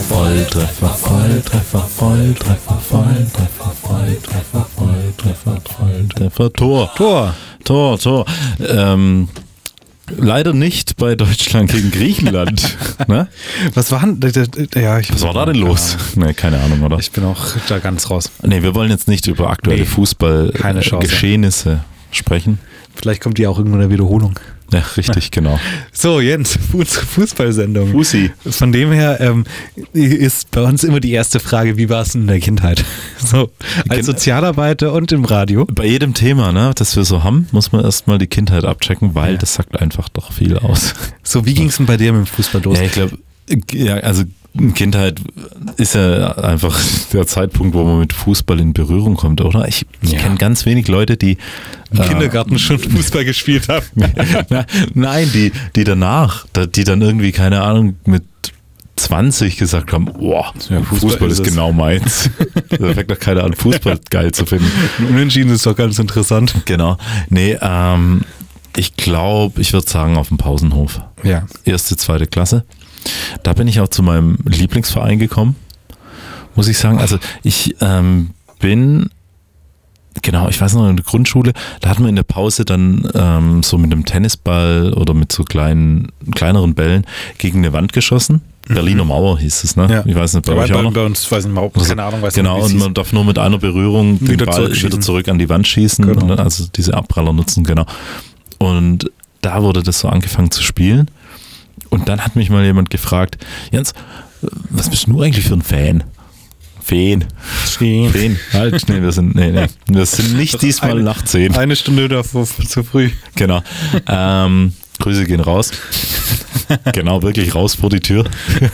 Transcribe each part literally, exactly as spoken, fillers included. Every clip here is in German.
Volltreffer, Volltreffer, Volltreffer, Volltreffer, Volltreffer, Volltreffer, Volltreffer, Tor, Tor, Tor, Tor. Ähm, leider nicht bei Deutschland gegen Griechenland. Ne? Was war, ja, ich Was war da denn los? Nee, keine Ahnung, oder? Ich bin auch da ganz raus. Nee, wir wollen jetzt nicht über aktuelle Nee, Fußballgeschehnisse sprechen. Vielleicht kommt die auch irgendwo in der Wiederholung. Ja, richtig, genau. So, Jens, Fußballsendung. Fussi. Von dem her ähm, ist bei uns immer die erste Frage, wie war es in der Kindheit? So, als Sozialarbeiter und im Radio. Bei jedem Thema, ne, das wir so haben, muss man erstmal die Kindheit abchecken, weil ja. das sagt einfach doch viel aus. So, wie ging es denn bei dir mit dem Fußball los? Ja, ich glaube, ja, also Kindheit ist ja einfach der Zeitpunkt, wo man mit Fußball in Berührung kommt, oder? Ich, ich ja. kenne ganz wenig Leute, die im äh, Kindergarten schon Fußball gespielt haben. Nein, die, die danach, die dann irgendwie, keine Ahnung, mit zwanzig gesagt haben, boah, ja, Fußball, Fußball ist, ist genau meins. Da fängt doch keiner an, Fußball geil zu finden. Unentschieden ist doch ganz interessant. Genau. Nee, ähm, ich glaube, ich würde sagen auf dem Pausenhof. Ja. Erste, zweite Klasse. Da bin ich auch zu meinem Lieblingsverein gekommen, muss ich sagen. Also ich ähm, bin, genau, ich weiß noch, in der Grundschule, da hatten wir in der Pause dann ähm, so mit einem Tennisball oder mit so kleinen, kleineren Bällen gegen eine Wand geschossen. Mhm. Berliner Mauer hieß es, ne? Ja. Ich weiß nicht, bei ja, euch bei, auch noch? Bei uns, weiß ich nicht, keine also, Ahnung, weiß genau, nicht, und man darf nur mit einer Berührung den wieder Ball wieder zurück an die Wand schießen, genau. und, also diese Abpraller nutzen, genau. Und da wurde das so angefangen zu spielen. Und dann hat mich mal jemand gefragt, Jens, was bist du eigentlich für ein Fan? Fan. Fan. Fan. Halt, nee, wir sind, nee, nee. Wir sind nicht diesmal eine, nach zehn. Eine Stunde davor zu früh. Genau. Ähm, Grüße gehen raus. Genau, wirklich raus vor die Tür.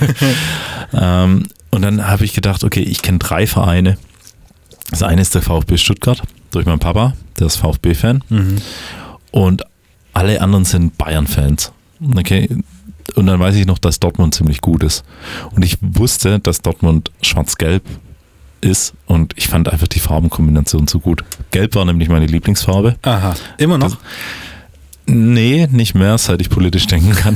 ähm, und dann habe ich gedacht, okay, ich kenne drei Vereine. Das eine ist der VfB Stuttgart, durch meinen Papa, der ist VfB-Fan. Mhm. Und alle anderen sind Bayern-Fans. Okay. Und dann weiß ich noch, dass Dortmund ziemlich gut ist. Und ich wusste, dass Dortmund schwarz-gelb ist und ich fand einfach die Farbenkombination so gut. Gelb war nämlich meine Lieblingsfarbe. Aha, immer noch? Das, nee, nicht mehr, seit ich politisch denken kann.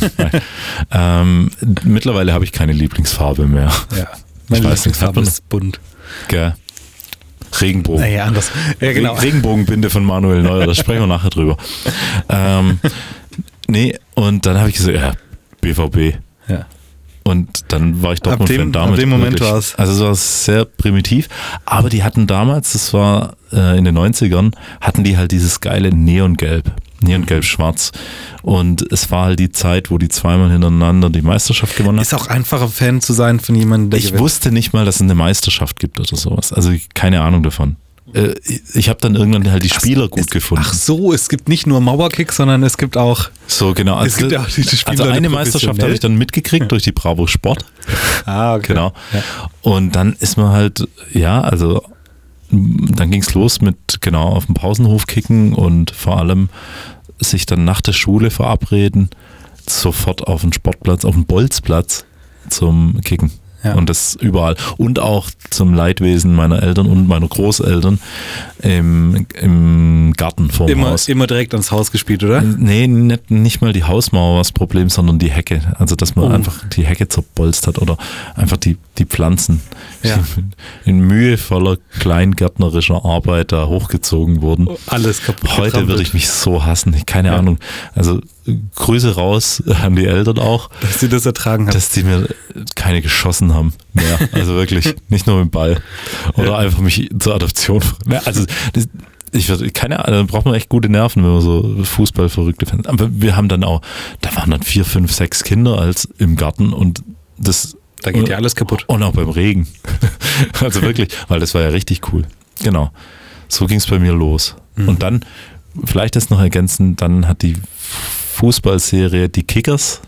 ähm, mittlerweile habe ich keine Lieblingsfarbe mehr. Ja, meine ich Lieblingsfarbe weiß, ist bunt. Gell. Regenbogen. Naja, anders. Ja, genau. Regenbogenbinde von Manuel Neuer, da sprechen wir nachher drüber. Ähm, nee, und dann habe ich gesagt, ja, B V B. Ja. Und dann war ich Dortmund-Fan damit. Ab dem Moment war es. Also es war sehr primitiv. Aber die hatten damals, das war äh, in den neunzigern, hatten die halt dieses geile Neongelb. Neongelb-Schwarz. Und es war halt die Zeit, wo die zweimal hintereinander die Meisterschaft gewonnen haben. Ist auch einfacher, Fan zu sein von jemandem, der Ich gewinnt. wusste nicht mal, dass es eine Meisterschaft gibt oder sowas. Also keine Ahnung davon. Ich habe dann irgendwann halt die Spieler ach, gut es, gefunden. Ach so, es gibt nicht nur Mauerkick, sondern es gibt auch... So, genau. Also, es gibt auch diese Spieler, also eine Meisterschaft habe ich dann mitgekriegt ja. durch die Bravo Sport. Ah, okay. Genau. Ja. Und dann ist man halt, ja, also dann ging es los mit, genau, auf dem Pausenhof kicken und vor allem sich dann nach der Schule verabreden, sofort auf den Sportplatz, auf den Bolzplatz zum Kicken. Ja. Und das überall. Und auch zum Leidwesen meiner Eltern und meiner Großeltern im, im Garten vorm immer, Haus. Immer direkt ans Haus gespielt, oder? Nee, nicht, nicht mal die Hausmauer war das Problem, sondern die Hecke. Also, dass man oh. einfach die Hecke zerbolzt hat oder einfach die, die Pflanzen ja. in mühevoller kleingärtnerischer Arbeit da hochgezogen wurden. Oh, alles kaputt. Heute würde ich mich so hassen. Keine ja. Ahnung. Also, Grüße raus an die Eltern auch. Dass sie das ertragen haben. Dass die mir keine geschossen haben mehr. Also wirklich, nicht nur mit dem Ball. Oder ja. einfach mich zur Adoption. Also das, ich würde, keine Ahnung, da braucht man echt gute Nerven, wenn man so Fußballverrückte Fans. Aber wir haben dann auch, da waren dann vier, fünf, sechs Kinder als im Garten und das. Da geht ja alles kaputt. Und auch beim Regen. Also wirklich, weil das war ja richtig cool. Genau. So ging es bei mir los. Mhm. Und dann, vielleicht das noch ergänzen, dann hat die Fußballserie Die Kickers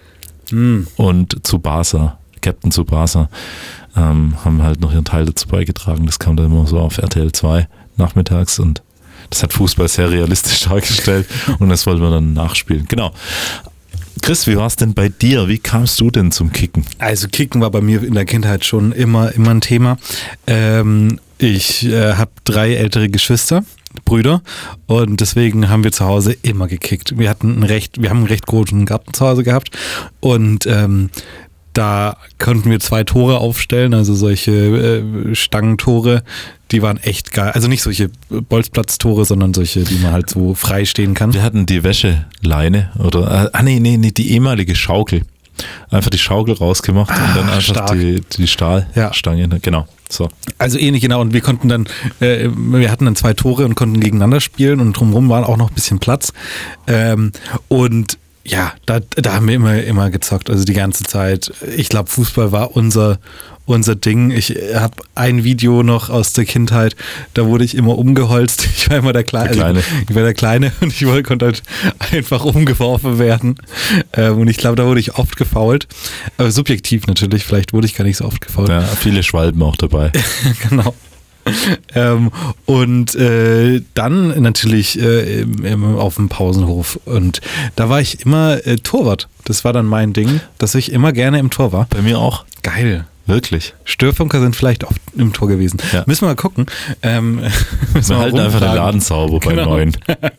mm. und Tsubasa, Captain Tsubasa, ähm, haben halt noch ihren Teil dazu beigetragen. Das kam dann immer so auf R T L zwei nachmittags und das hat Fußball sehr realistisch dargestellt und das wollten wir dann nachspielen. Genau. Chris, wie war es denn bei dir? Wie kamst du denn zum Kicken? Also Kicken war bei mir in der Kindheit schon immer, immer ein Thema. Ähm, ich äh, habe drei ältere Geschwister. Brüder und deswegen haben wir zu Hause immer gekickt. Wir hatten ein recht, wir haben einen recht großen Garten zu Hause gehabt und ähm, da konnten wir zwei Tore aufstellen, also solche äh, Stangentore, die waren echt geil. Also nicht solche Bolzplatztore, sondern solche, die man halt so frei stehen kann. Wir hatten die Wäscheleine oder, ah nee, nee, nee, die ehemalige Schaukel. Einfach die Schaukel rausgemacht ah, und dann einfach stark. die, die Stahlstange, ja. Genau. So. Also ähnlich, genau. Und wir konnten dann, äh, wir hatten dann zwei Tore und konnten gegeneinander spielen und drumherum war auch noch ein bisschen Platz. Ähm, und ja, da, da haben wir immer, immer gezockt, also die ganze Zeit. Ich glaube, Fußball war unser, unser Ding. Ich habe ein Video noch aus der Kindheit, da wurde ich immer umgeholzt. Ich war immer der Kleine. Der Kleine. Also ich war der Kleine und ich wollte, konnte halt einfach umgeworfen werden. Ähm, und ich glaube, da wurde ich oft gefoult. Aber subjektiv natürlich, vielleicht wurde ich gar nicht so oft gefoult. Ja, viele Schwalben auch dabei. Genau. Ähm, und äh, dann natürlich äh, im, im, auf dem Pausenhof und da war ich immer äh, Torwart. Das war dann mein Ding, dass ich immer gerne im Tor war. Bei mir auch. Geil. Wirklich. Störfunker sind vielleicht oft im Tor gewesen. Ja. Müssen wir mal gucken. Ähm, wir wir halten einfach den Laden sauber bei genau. Neuen.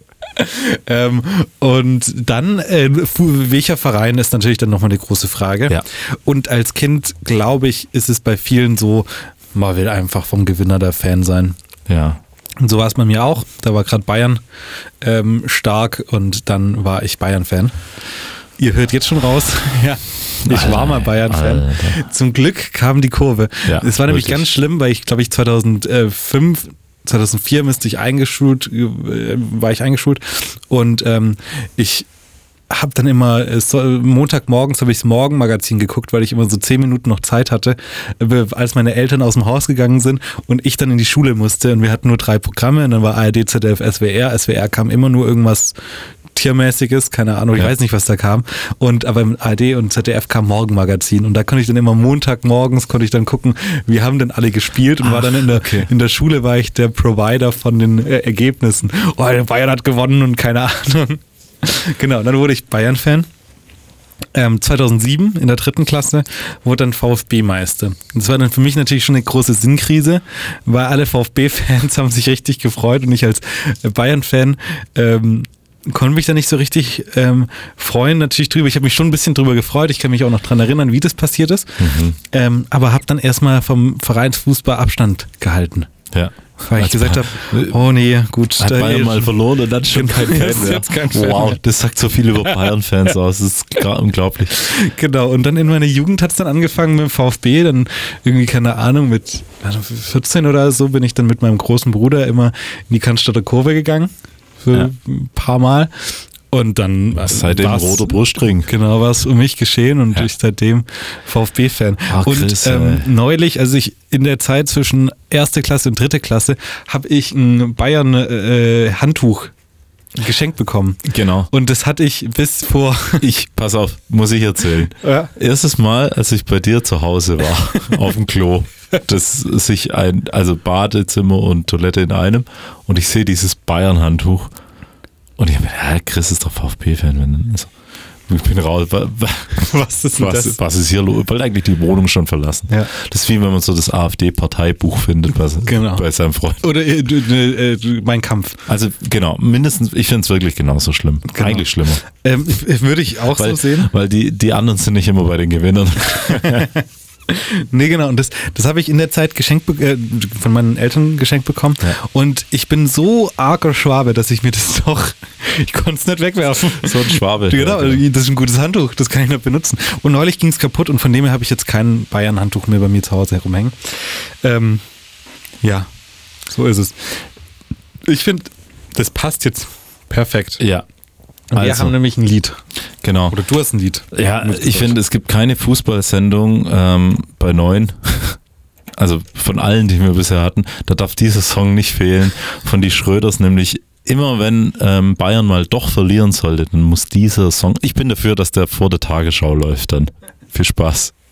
ähm, und dann, äh, welcher Verein ist natürlich dann nochmal eine große Frage. Ja. Und als Kind, glaube ich, ist es bei vielen so, man will einfach vom Gewinner der Fan sein. Ja. Und so war es bei mir auch. Da war gerade Bayern ähm, stark und dann war ich Bayern-Fan. Ihr hört jetzt schon raus. Ja. Ich Alter, war mal Bayern-Fan. Alter. Zum Glück kam die Kurve. Ja, es war nämlich wirklich ganz schlimm, weil ich glaube ich zweitausendfünf, zweitausendvier müsste ich eingeschult, äh, war ich eingeschult und ähm, ich habe dann immer, so, Montagmorgens habe ich das Morgenmagazin geguckt, weil ich immer so zehn Minuten noch Zeit hatte, als meine Eltern aus dem Haus gegangen sind und ich dann in die Schule musste und wir hatten nur drei Programme und dann war A R D, Z D F, S W R. S W R kam immer nur irgendwas Tiermäßiges, keine Ahnung, ich ja. weiß nicht, was da kam. Und aber im A R D und Z D F kam Morgenmagazin und da konnte ich dann immer Montagmorgens konnte ich dann gucken, wie haben denn alle gespielt und Ach, war dann in der okay. in der Schule war ich der Provider von den äh, Ergebnissen. Oh, der Bayern hat gewonnen und keine Ahnung. Genau, dann wurde ich Bayern-Fan. Ähm, zweitausendsieben in der dritten Klasse wurde dann VfB-Meister. Das war dann für mich natürlich schon eine große Sinnkrise, weil alle VfB-Fans haben sich richtig gefreut und ich als Bayern-Fan ähm, konnte mich da nicht so richtig ähm, freuen natürlich drüber. Ich habe mich schon ein bisschen drüber gefreut. Ich kann mich auch noch dran erinnern, wie das passiert ist. Mhm. Ähm, aber habe dann erstmal vom Vereinsfußball Abstand gehalten. Ja. Weil ich Als gesagt habe, oh nee, gut. Hat Bayern mal verloren und dann schon kein Fan mehr. Jetzt kein Fan wow, mehr. Das sagt so viel über Bayern-Fans aus. Das ist gerade unglaublich. Genau, und dann in meiner Jugend hat es dann angefangen mit dem VfB. Dann irgendwie, keine Ahnung, mit vierzehn oder so bin ich dann mit meinem großen Bruder immer in die Cannstatter Kurve gegangen. Für ja. ein paar Mal. Und dann seitdem roter Brustring. Genau, war es um mich geschehen und ja. ich seitdem VfB-Fan. Ach, und Chris, ähm, neulich, also ich in der Zeit zwischen erste Klasse und dritte Klasse, habe ich ein Bayern-Handtuch äh, geschenkt bekommen. Genau. Und das hatte ich bis vor... Ich, pass auf, muss ich erzählen. Ja. Erstes Mal, als ich bei dir zu Hause war, auf dem Klo, das sich ein, also Badezimmer und Toilette in einem und ich sehe dieses Bayern-Handtuch. Und ich habe mir gedacht, ja, Chris ist doch VfB-Fan. Also, ich bin raus. Was ist, was, das? was ist hier los? Ich wollte eigentlich die Wohnung schon verlassen. Ja. Das ist wie wenn man so das AfD-Parteibuch findet bei, genau. bei seinem Freund. Oder äh, äh, Mein Kampf. Also genau, mindestens, ich finde es wirklich genauso schlimm. Genau. Eigentlich schlimmer. Ähm, würde ich auch weil, so sehen. Weil die, die anderen sind nicht immer bei den Gewinnern. Nee, genau. Und das, das habe ich in der Zeit geschenkt, äh, von meinen Eltern geschenkt bekommen. Ja. Und ich bin so arger Schwabe, dass ich mir das doch, ich konnte es nicht wegwerfen. So ein Schwabe. Genau, ja, genau, das ist ein gutes Handtuch, das kann ich nicht benutzen. Und neulich ging es kaputt und von dem her habe ich jetzt kein Bayern-Handtuch mehr bei mir zu Hause herumhängen. Ähm, ja, so ist es. Ich finde, das passt jetzt perfekt. Ja. Und wir also, haben nämlich ein Lied. Genau. Oder du hast ein Lied. Ja, ich finde, es gibt keine Fußballsendung ähm, bei Neuen, also von allen, die wir bisher hatten, da darf dieser Song nicht fehlen, von die Schröders, nämlich immer wenn ähm, Bayern mal doch verlieren sollte, dann muss dieser Song, ich bin dafür, dass der vor der Tagesschau läuft dann. Viel Spaß.